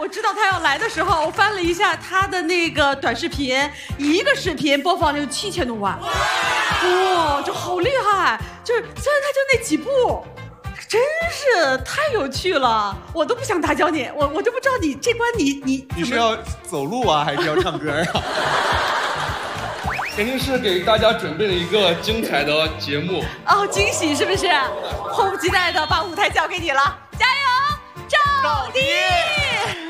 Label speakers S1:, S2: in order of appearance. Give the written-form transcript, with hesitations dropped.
S1: 我知道他要来的时候，我翻了一下他的那个短视频，一个视频播放量7000多万，哇，就好厉害！就是虽然他就那几部，真是太有趣了，我都不想打搅你，我就不知道你这关你
S2: 是要走路啊，还是要唱歌啊？
S3: 肯定是给大家准备了一个精彩的节目
S1: 哦，惊喜是不是？迫不及待的把舞台交给你了，加油，赵迪！